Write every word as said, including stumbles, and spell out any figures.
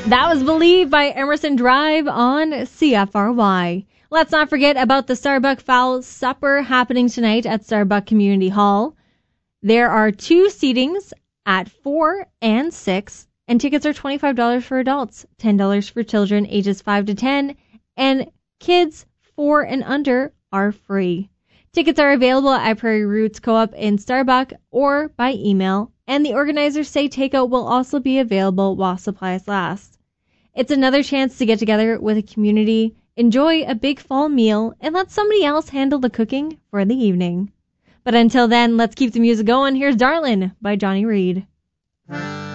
That was Believe by Emerson Drive on C F R Y. Let's not forget about the Starbuck Fowl Supper happening tonight at Starbuck Community Hall. There are two seatings at four and six, and tickets are twenty-five dollars for adults, ten dollars for children ages five to ten, and kids four and under are free. Tickets are available at Prairie Roots Co-op in Starbuck or by email, and the organizers say takeout will also be available while supplies last. It's another chance to get together with a community, enjoy a big fall meal, and let somebody else handle the cooking for the evening. But until then, let's keep the music going. Here's Darlin' by Johnny Reed.